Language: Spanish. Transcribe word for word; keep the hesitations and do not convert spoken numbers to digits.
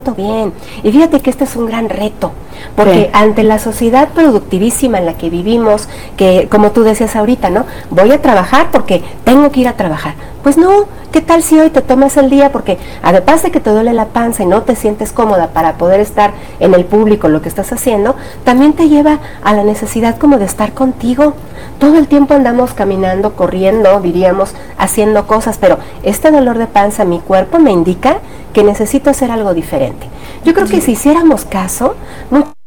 bien. Y fíjate que este es un gran reto, porque sí. ante la sociedad productivísima en la que vivimos, que como tú decías ahorita, ¿no? Voy a trabajar porque tengo que ir a trabajar. Pues no, ¿qué tal si hoy te tomas el día? Porque además de que te duele la panza y no te sientes cómoda para poder estar en el público, lo que estás haciendo, también te lleva a la necesidad como de estar contigo. Todo el tiempo andamos caminando, corriendo, diríamos, haciendo cosas, pero este dolor de panza, mi cuerpo me indica que necesito hacer algo diferente. Yo creo que si hiciéramos caso, muchas